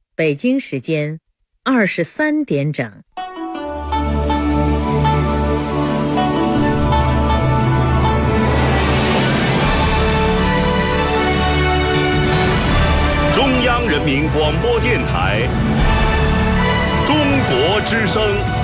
北京时间23点整。 中央人民广播电台中国之声。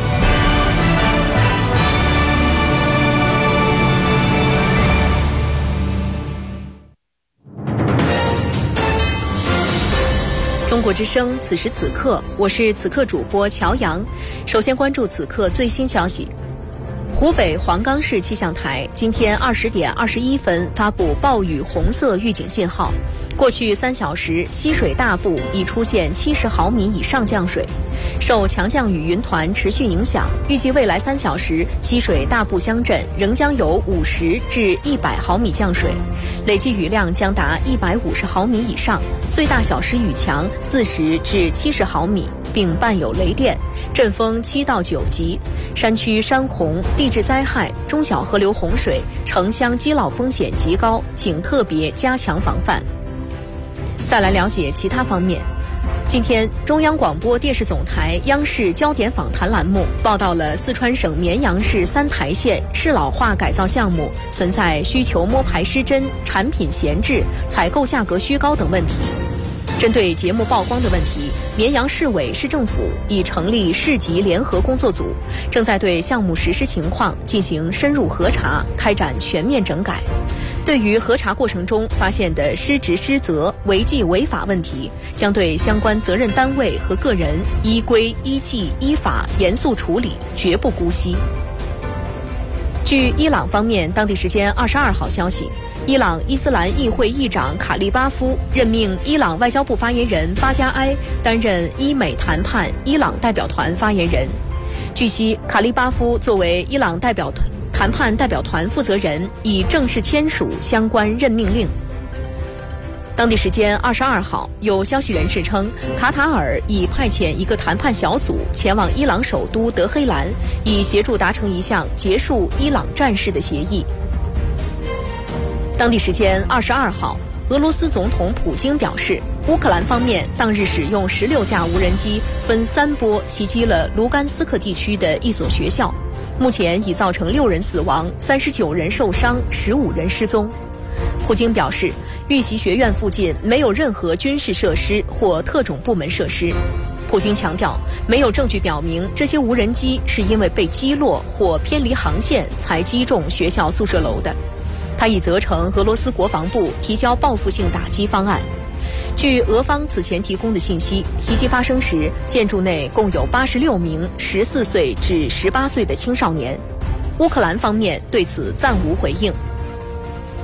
中国之声，此时此刻，我是此刻主播乔阳。首先关注此刻最新消息。湖北黄冈市气象台今天20点21分发布暴雨红色预警信号。过去3小时，西水大部已出现70毫米以上降水。受强降雨云团持续影响，预计未来3小时，西水大部乡镇仍将有50至100毫米降水，累计雨量将达150毫米以上，最大小时雨强40至70毫米，并伴有雷电，阵风7到9级。山区山洪、地质灾害、中小河流洪水、城乡积涝风险极高，请特别加强防范。再来了解其他方面。今天，中央广播电视总台央视焦点访谈栏目报道了四川省绵阳市三台县适老化改造项目存在需求摸排失真、产品闲置、采购价格虚高等问题。针对节目曝光的问题，绵阳市委市政府已成立市级联合工作组，正在对项目实施情况进行深入核查，开展全面整改。对于核查过程中发现的失职失责、违纪违法问题，将对相关责任单位和个人依规依纪依法严肃处理，绝不姑息。据伊朗方面当地时间22号消息，伊朗伊斯兰议会议长卡利巴夫任命伊朗外交部发言人巴加埃担任伊美谈判伊朗代表团发言人。据悉，卡利巴夫作为伊朗谈判代表团负责人，已正式签署相关任命令。当地时间22号，有消息人士称，卡塔尔已派遣一个谈判小组前往伊朗首都德黑兰，以协助达成一项结束伊朗战事的协议。当地时间22号，俄罗斯总统普京表示，乌克兰方面当日使用16架无人机分3波袭击了卢甘斯克地区的一所学校，目前已造成6人死亡、39人受伤、15人失踪。普京表示，遇袭学院附近没有任何军事设施或特种部门设施。普京强调，没有证据表明这些无人机是因为被击落或偏离航线才击中学校宿舍楼的。他已责成俄罗斯国防部提交报复性打击方案。据俄方此前提供的信息，袭击发生时，建筑内共有86名14岁至18岁的青少年。乌克兰方面对此暂无回应。